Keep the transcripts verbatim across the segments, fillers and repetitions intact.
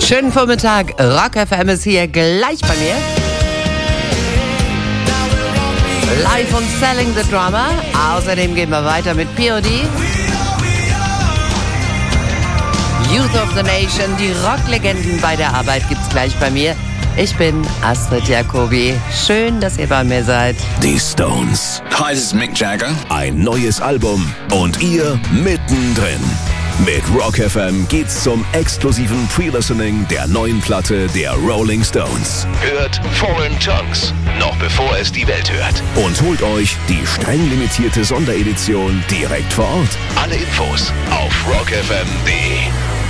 Schönen Vormittag, Rock F M ist hier gleich bei mir. Live und Selling the Drummer. Außerdem gehen wir weiter mit P O D. Youth of the Nation, die Rocklegenden bei der Arbeit gibt's gleich bei mir. Ich bin Astrid Jacobi. Schön, dass ihr bei mir seid. Die Stones. Hi, this is Mick Jagger. Ein neues Album und ihr mittendrin. Mit Rock F M geht's zum exklusiven Pre-Listening der neuen Platte der Rolling Stones. Hört Foreign Tongues, noch bevor es die Welt hört. Und holt euch die streng limitierte Sonderedition direkt vor Ort. Alle Infos auf rock f m punkt d e.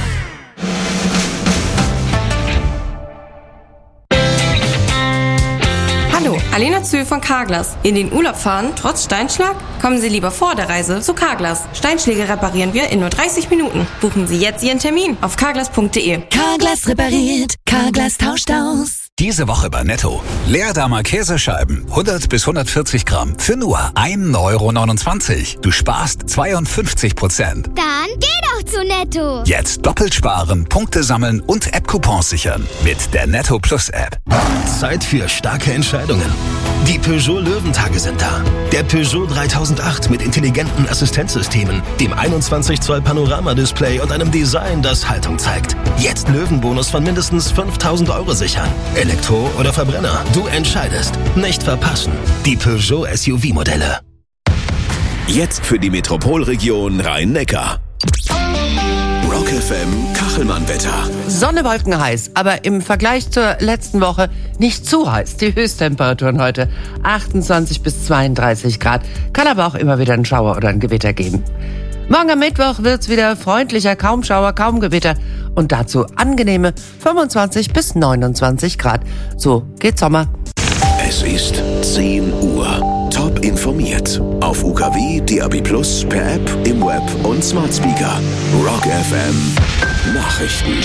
Hallo, Alena Zühl von Carglass. In den Urlaub fahren, trotz Steinschlag? Kommen Sie lieber vor der Reise zu Carglass. Steinschläge reparieren wir in nur dreißig Minuten. Buchen Sie jetzt Ihren Termin auf carglass punkt d e. Carglass repariert, Carglass tauscht aus. Diese Woche bei Netto. Leerdammer Käsescheiben, hundert bis hundertvierzig Gramm, für nur ein Euro neunundzwanzig. Du sparst zweiundfünfzig Prozent. Dann geh doch zu Netto. Jetzt doppelt sparen, Punkte sammeln und App-Coupons sichern. Mit der Netto Plus App. Zeit für starke Entscheidungen. Die Peugeot Löwentage sind da. Der Peugeot dreitausendacht mit intelligenten Assistenzsystemen, dem einundzwanzig Zoll Panorama-Display und einem Design, das Haltung zeigt. Jetzt Löwenbonus von mindestens fünftausend Euro sichern. Elektro oder Verbrenner, du entscheidest. Nicht verpassen. Die Peugeot S U V-Modelle. Jetzt für die Metropolregion Rhein-Neckar. Rock F M Kachelmann-Wetter. Sonne, Wolken heiß, aber im Vergleich zur letzten Woche nicht zu heiß. Die Höchsttemperaturen heute achtundzwanzig bis zweiunddreißig Grad. Kann aber auch immer wieder ein Schauer oder ein Gewitter geben. Morgen am Mittwoch wird's wieder freundlicher, kaum Schauer, kaum Gewitter und dazu angenehme fünfundzwanzig bis neunundzwanzig Grad. So geht Sommer. Es ist zehn Uhr. Top informiert. Auf U K W, D A B Plus, per App, im Web und Smart Speaker. Rock F M Nachrichten.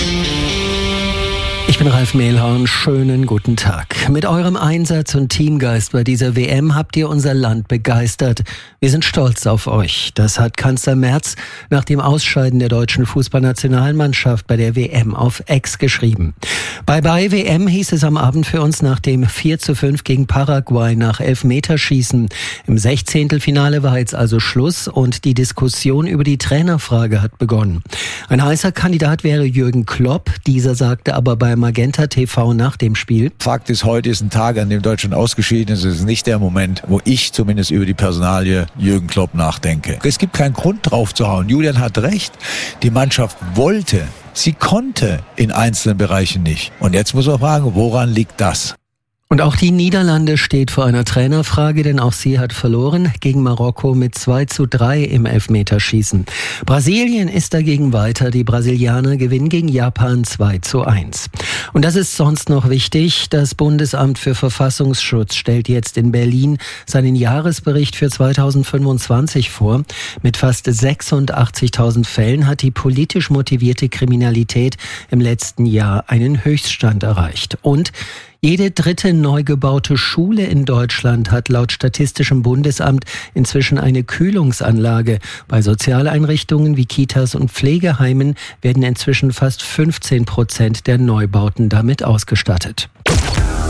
Ich bin Ralf Mehlhorn, schönen guten Tag. Mit eurem Einsatz und Teamgeist bei dieser W M habt ihr unser Land begeistert. Wir sind stolz auf euch. Das hat Kanzler Merz nach dem Ausscheiden der deutschen Fußballnationalmannschaft bei der W M auf X geschrieben. Bye bye W M hieß es am Abend für uns nach dem vier zu fünf gegen Paraguay nach Elfmeterschießen. Im Sechzehntelfinale war jetzt also Schluss und die Diskussion über die Trainerfrage hat begonnen. Ein heißer Kandidat wäre Jürgen Klopp. Dieser sagte aber beim Magenta T V nach dem Spiel: Fakt ist, heute ist ein Tag, an dem Deutschland ausgeschieden ist. Es ist nicht der Moment, wo ich zumindest über die Personalie Jürgen Klopp nachdenke. Es gibt keinen Grund drauf zu hauen. Julian hat recht. Die Mannschaft wollte, sie konnte in einzelnen Bereichen nicht. Und jetzt muss man fragen, woran liegt das? Und auch die Niederlande steht vor einer Trainerfrage, denn auch sie hat verloren gegen Marokko mit zwei zu drei im Elfmeterschießen. Brasilien ist dagegen weiter. Die Brasilianer gewinnen gegen Japan zwei zu eins. Und das ist sonst noch wichtig. Das Bundesamt für Verfassungsschutz stellt jetzt in Berlin seinen Jahresbericht für zweitausendfünfundzwanzig vor. Mit fast sechsundachtzigtausend Fällen hat die politisch motivierte Kriminalität im letzten Jahr einen Höchststand erreicht. Und jede dritte neu gebaute Schule in Deutschland hat laut Statistischem Bundesamt inzwischen eine Kühlungsanlage. Bei Sozialeinrichtungen wie Kitas und Pflegeheimen werden inzwischen fast fünfzehn Prozent der Neubauten damit ausgestattet.